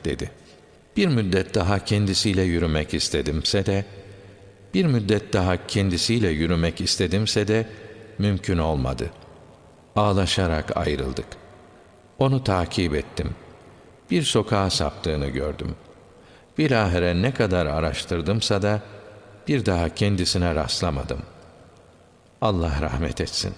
dedi. Bir müddet daha kendisiyle yürümek istedimse de mümkün olmadı. Ağlaşarak ayrıldık. Onu takip ettim. Bir sokağa saptığını gördüm. Bilahare ne kadar araştırdımsa da bir daha kendisine rastlamadım. Allah rahmet etsin.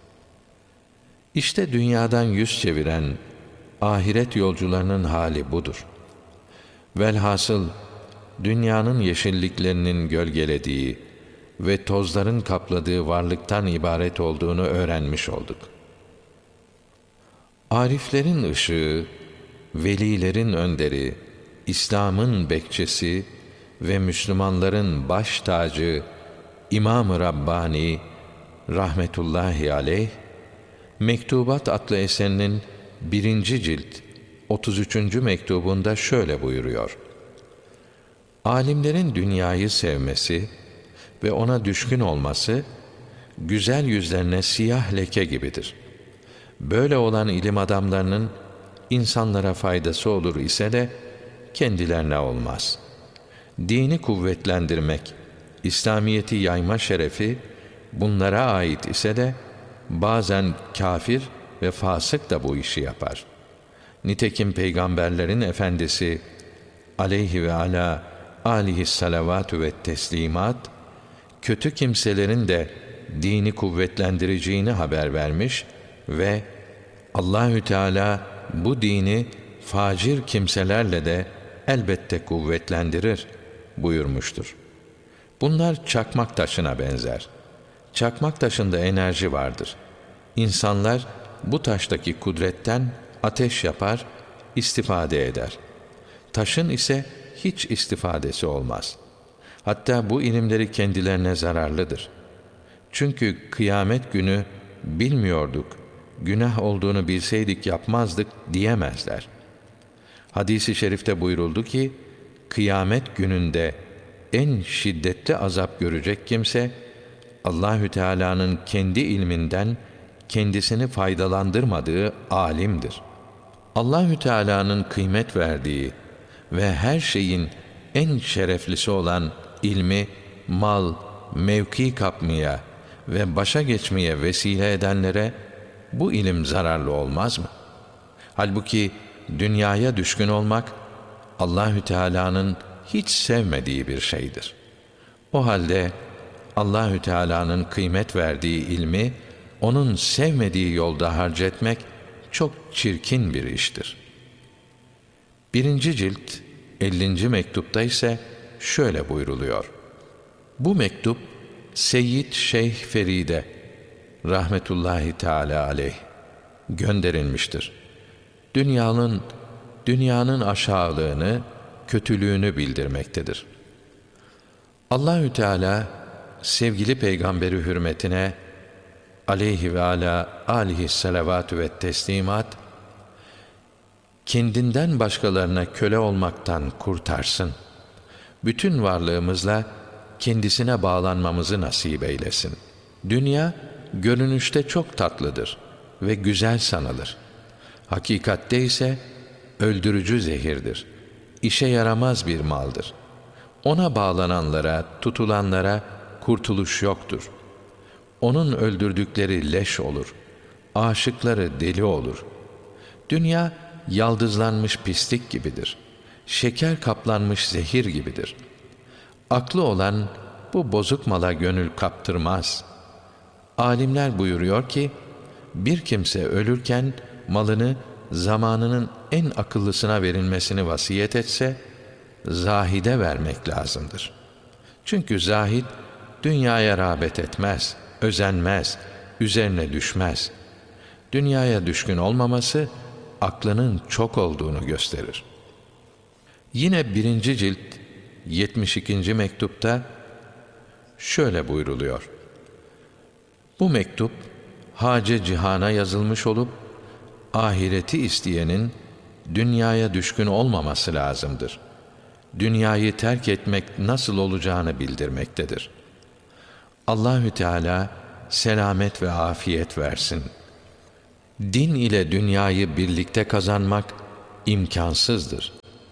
İşte dünyadan yüz çeviren ahiret yolcularının hali budur. Velhasıl dünyanın yeşilliklerinin gölgelediği ve tozların kapladığı varlıktan ibaret olduğunu öğrenmiş olduk. Ariflerin ışığı, velilerin önderi, İslam'ın bekçisi ve Müslümanların baş tacı İmam-ı Rabbani rahmetullahi aleyh, Mektubat adlı eserinin 1. cilt 33. mektubunda şöyle buyuruyor: Alimlerin dünyayı sevmesi ve ona düşkün olması, güzel yüzlerine siyah leke gibidir. Böyle olan ilim adamlarının insanlara faydası olur ise de kendilerine olmaz. Dini kuvvetlendirmek, İslamiyeti yayma şerefi bunlara ait ise de bazen kafir ve fasık da bu işi yapar. Nitekim peygamberlerin efendisi aleyhi ve ala aleyhissalavatü ve teslimat, kötü kimselerin de dini kuvvetlendireceğini haber vermiş ve Allahü Teala bu dini facir kimselerle de elbette kuvvetlendirir buyurmuştur. Bunlar çakmak taşına benzer. Çakmak taşında enerji vardır. İnsanlar bu taştaki kudretten ateş yapar, istifade eder. Taşın ise hiç istifadesi olmaz. Hatta bu ilimleri kendilerine zararlıdır. Çünkü kıyamet günü bilmiyorduk, günah olduğunu bilseydik yapmazdık diyemezler. Hadis-i şerifte buyuruldu ki, kıyamet gününde en şiddetli azap görecek kimse, Allahü Teala'nın kendi ilminden kendisini faydalandırmadığı alimdir. Allahü Teala'nın kıymet verdiği ve her şeyin en şereflisi olan ilmi, mal, mevki kapmaya ve başa geçmeye vesile edenlere bu ilim zararlı olmaz mı? Halbuki dünyaya düşkün olmak Allahü Teala'nın hiç sevmediği bir şeydir. O halde Allahü Teala'nın kıymet verdiği ilmi onun sevmediği yolda harcetmek çok çirkin bir iştir. 1. cilt 50. mektupta ise şöyle buyruluyor: Bu mektup Seyyid Şeyh Feride rahmetullahi teala aleyh gönderilmiştir. Dünyanın aşağılığını, kötülüğünü bildirmektedir. Allahü Teala sevgili peygamberi hürmetine aleyhi ve ala aleyhisselavatü ve teslimat, kendinden başkalarına köle olmaktan kurtarsın. Bütün varlığımızla kendisine bağlanmamızı nasip eylesin. Dünya görünüşte çok tatlıdır ve güzel sanılır. Hakikatte ise öldürücü zehirdir. İşe yaramaz bir maldır. Ona bağlananlara, tutulanlara kurtuluş yoktur. Onun öldürdükleri leş olur. Aşıkları deli olur. Dünya yaldızlanmış pislik gibidir. Şeker kaplanmış zehir gibidir. Aklı olan bu bozuk mala gönül kaptırmaz. Alimler buyuruyor ki, bir kimse ölürken malını zamanının en akıllısına verilmesini vasiyet etse, zahide vermek lazımdır. Çünkü zahid, dünyaya rağbet etmez, özenmez, üzerine düşmez. Dünyaya düşkün olmaması, aklının çok olduğunu gösterir. Yine 1. cilt 72. mektupta şöyle buyruluyor: Bu mektup, hace cihana yazılmış olup, ahireti isteyenin dünyaya düşkün olmaması lazımdır. Dünyayı terk etmek nasıl olacağını bildirmektedir. Allahü Teala selamet ve afiyet versin. Din ile dünyayı birlikte kazanmak imkansızdır.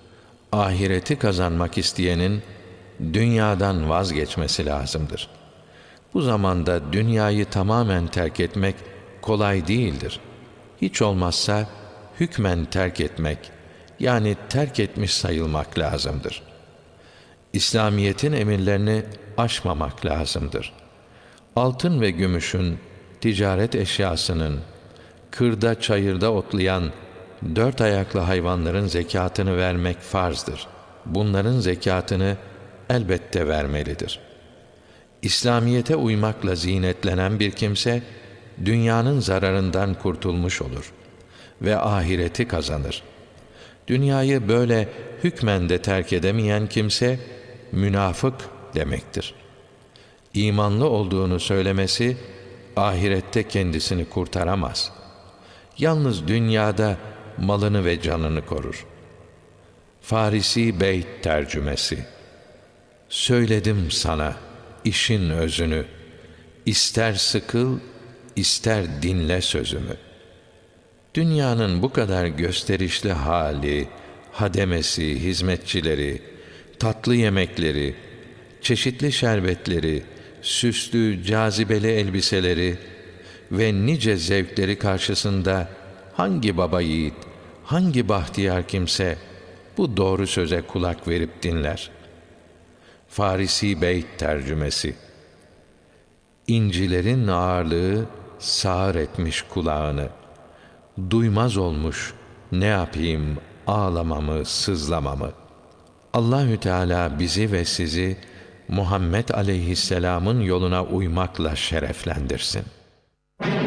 Ahireti kazanmak isteyenin dünyadan vazgeçmesi lazımdır. Bu zamanda dünyayı tamamen terk etmek kolay değildir. Hiç olmazsa hükmen terk etmek, yani terk etmiş sayılmak lazımdır. İslamiyet'in emirlerini aşmamak lazımdır. Altın ve gümüşün, ticaret eşyasının, kırda çayırda otlayan dört ayaklı hayvanların zekatını vermek farzdır. Bunların zekatını elbette vermelidir. İslamiyete uymakla zinetlenen bir kimse, dünyanın zararından kurtulmuş olur ve ahireti kazanır. Dünyayı böyle hükmen de terk edemeyen kimse, münafık demektir. İmanlı olduğunu söylemesi, ahirette kendisini kurtaramaz. Yalnız dünyada malını ve canını korur. Farisi Beyt tercümesi: Söyledim sana işin özünü, ister sıkıl, ister dinle sözümü. Dünyanın bu kadar gösterişli hali, hademesi, hizmetçileri, tatlı yemekleri, çeşitli şerbetleri, süslü, cazibeli elbiseleri ve nice zevkleri karşısında hangi baba yiğit, hangi bahtiyar kimse bu doğru söze kulak verip dinler? Farisi Beyt tercümesi: İncilerin ağırlığı sağır etmiş kulağını. Duymaz olmuş ne yapayım ağlamamı, sızlamamı. Allahü Teala bizi ve sizi Muhammed aleyhisselamın yoluna uymakla şereflendirsin.